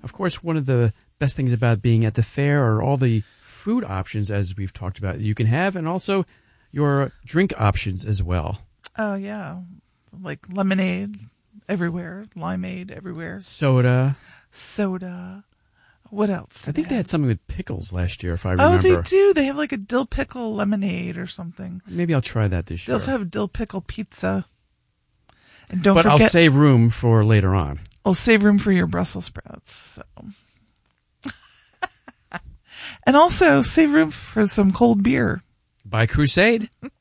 Of course, one of the best things about being at the fair are all the food options, as we've talked about, you can have, and also your drink options as well. Oh, yeah. Like lemonade everywhere, limeade everywhere. Soda. What else? I think they had something with pickles last year, if I remember. Oh, they do. They have like a dill pickle lemonade or something. Maybe I'll try that this They year. also have dill pickle pizza. And don't but forget, I'll save room for later on. I'll save room for your Brussels sprouts. So. And also save room for some cold beer. By Crusade.